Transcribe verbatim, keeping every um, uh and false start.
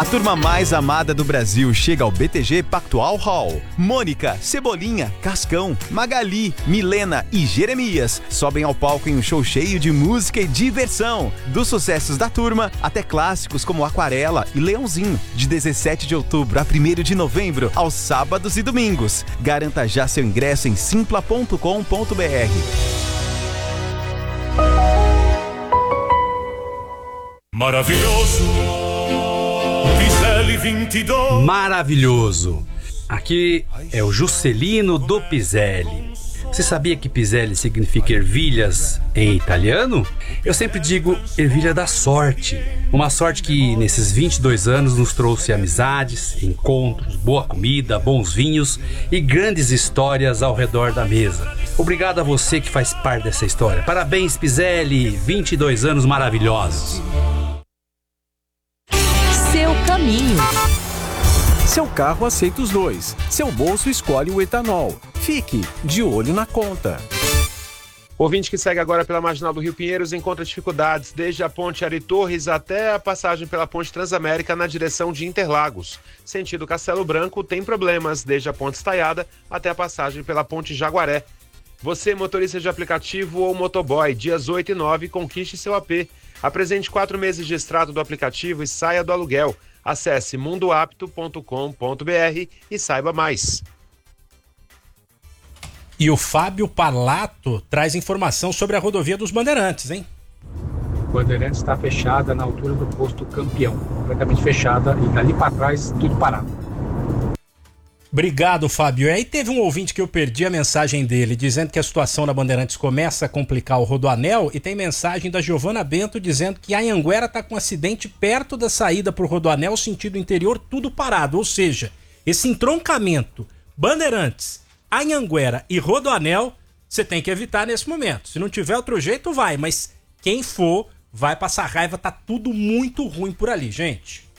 A turma mais amada do Brasil chega ao B T G Pactual Hall. Mônica, Cebolinha, Cascão, Magali, Milena e Jeremias sobem ao palco em um show cheio de música e diversão. Dos sucessos da turma até clássicos como Aquarela e Leãozinho. De dezessete de outubro a primeiro de novembro, aos sábados e domingos. Garanta já seu ingresso em simpla ponto com ponto b r. Maravilhoso. Piselli vinte e dois. Maravilhoso. Aqui é o Juscelino do Piselli. Você sabia que Piselli significa ervilhas em italiano? Eu sempre digo ervilha da sorte. Uma sorte que nesses vinte e dois anos nos trouxe amizades, encontros, boa comida, bons vinhos e grandes histórias ao redor da mesa. Obrigado a você que faz parte dessa história. Parabéns, Piselli, vinte e dois anos maravilhosos. Seu caminho. Seu carro aceita os dois. Seu bolso escolhe o etanol. Fique de olho na conta. O ouvinte que segue agora pela Marginal do Rio Pinheiros encontra dificuldades desde a ponte Ari Torres até a passagem pela ponte Transamérica na direção de Interlagos. Sentido Castelo Branco tem problemas desde a ponte Estaiada até a passagem pela ponte Jaguaré. Você, motorista de aplicativo ou motoboy, dias oito e nove, conquiste seu A P. Apresente quatro meses de extrato do aplicativo e saia do aluguel. Acesse mundo apto ponto com ponto b r e saiba mais. E o Fábio Parlato traz informação sobre a rodovia dos Bandeirantes, hein? Bandeirantes está fechada na altura do posto Campeão, completamente fechada, e dali para trás tudo parado. Obrigado, Fábio. E aí teve um ouvinte que eu perdi a mensagem dele, dizendo que a situação na Bandeirantes começa a complicar o Rodoanel, e tem mensagem da Giovana Bento dizendo que a Anhanguera está com um acidente perto da saída para o Rodoanel, sentido interior, tudo parado. Ou seja, esse entroncamento Bandeirantes, Anhanguera e Rodoanel, você tem que evitar nesse momento. Se não tiver outro jeito, vai. Mas quem for, vai passar raiva. Tá tudo muito ruim por ali, gente.